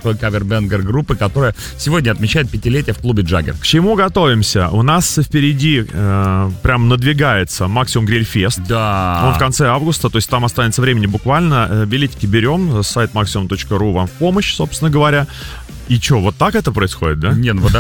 такой кавер-бенгер группы, которая сегодня отмечает 5-летие в клубе Джаггер. К чему готовимся? У нас впереди прям надвигается Максимум Гриль-фест. Да. Он в конце августа, то есть там останется времени буквально. Билетики берем, сайт maximum.ru вам в помощь, собственно говоря. И что, вот так это происходит, да? Не, ну